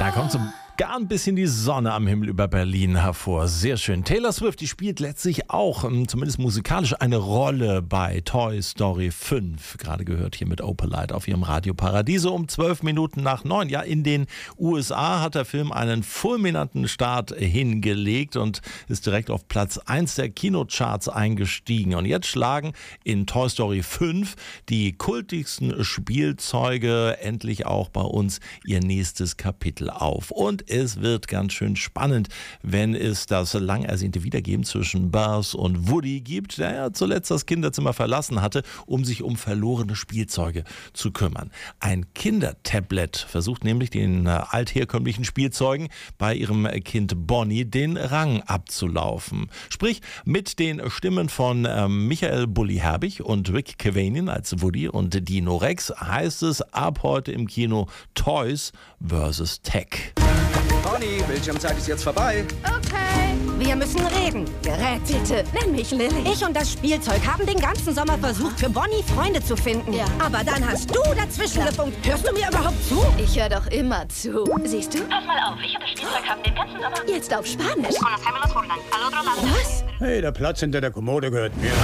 Da kommt sogar ein bisschen die Sonne am Himmel über Berlin hervor. Sehr schön. Taylor Swift, die spielt letztlich auch, zumindest musikalisch, eine Rolle bei Toy Story 5. Gerade gehört hier mit Opalite auf ihrem Radio Paradiso um 12 Minuten nach 9. Ja, in den USA hat der Film einen fulminanten Start hingelegt und ist direkt auf Platz 1 der Kinocharts eingestiegen. Und jetzt schlagen in Toy Story 5 die kultigsten Spielzeuge endlich auch bei uns ihr nächstes Kapitel auf. Und es wird ganz schön spannend, wenn es das lang ersehnte Wiedergeben zwischen Buzz und Woody gibt, der ja zuletzt das Kinderzimmer verlassen hatte, um sich um verlorene Spielzeuge zu kümmern. Ein Kindertablet versucht nämlich den altherkömmlichen Spielzeugen bei ihrem Kind Bonnie den Rang abzulaufen. Sprich, mit den Stimmen von Michael Bulli-Herbig und Rick Cavanian als Woody und Dino Rex heißt es ab heute im Kino Toys vs. Tech. Bonnie, Bildschirmzeit ist jetzt vorbei. Okay. Wir müssen reden. Gerät. Bitte, nenn mich Lilly. Ich und das Spielzeug haben den ganzen Sommer versucht, für Bonnie Freunde zu finden. Ja. Aber dann hast du dazwischen gefunkt. Hörst du mir überhaupt zu? Ich höre doch immer zu. Siehst du? Pass mal auf, ich und das Spielzeug haben den ganzen Sommer... Jetzt auf Spanisch. Was? Hey, der Platz hinter der Kommode gehört mir.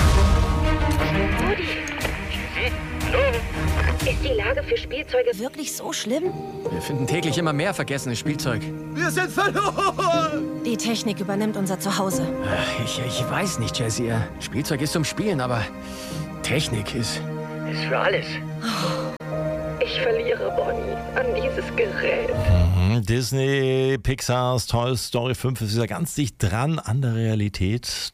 Ist die Lage für Spielzeuge Wirklich so schlimm? Wir finden täglich immer mehr vergessenes Spielzeug. Wir sind verloren! Die Technik übernimmt unser Zuhause. Ich weiß nicht, Jessie. Spielzeug ist zum Spielen, aber Technik ist für alles. Ich verliere Bonnie an dieses Gerät. Disney, Pixars Toy Story 5 ist ja ganz dicht dran an der Realität.